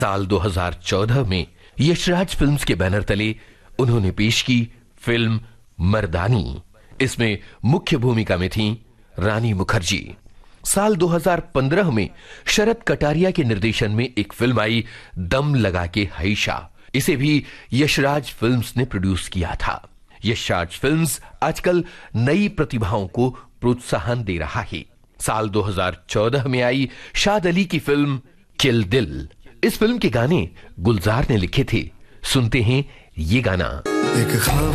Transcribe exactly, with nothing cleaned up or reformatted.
साल दो हज़ार चौदह में यशराज फिल्म्स के बैनर तले उन्होंने पेश की फिल्म मर्दानी। इसमें मुख्य भूमिका में थीं रानी मुखर्जी। साल दो हज़ार पंद्रह में शरद कटारिया के निर्देशन में एक फिल्म आई दम लगा के हईशा। इसे भी यशराज फिल्म्स ने प्रोड्यूस किया था। यशराज फिल्म्स आजकल नई प्रतिभाओं को प्रोत्साहन दे रहा है। साल दो हज़ार चौदह में आई शाद अली की फिल्म किल दिल। इस फिल्म के गाने गुलजार ने लिखे थे। सुनते हैं ये गाना।